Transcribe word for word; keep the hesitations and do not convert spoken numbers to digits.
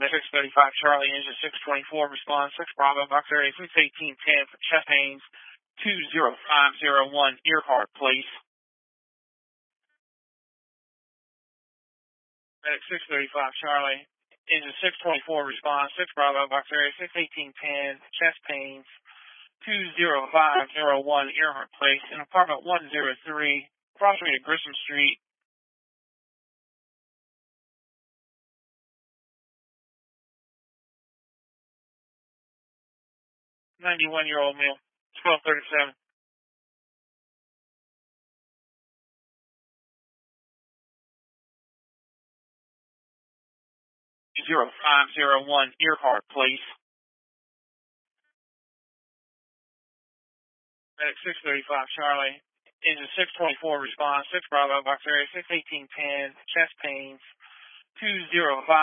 six thirty-five Charlie, engine six twenty-four, response six Bravo, box area six eighteen ten for chest pains, two zero five zero one, Earhart, please. Medic six thirty-five Charlie, engine six twenty-four, response six Bravo, box area six eighteen ten, chest pains, two zero five zero one, Earhart, please, in apartment one oh three, cross street at Grissom Street. ninety-one-year-old male, twelve thirty-seven. zero five zero one, Earhart, please. Medic six thirty-five Charlie, engine six twenty-four, response six Bravo, box area six eighteen ten, chest pains, two zero five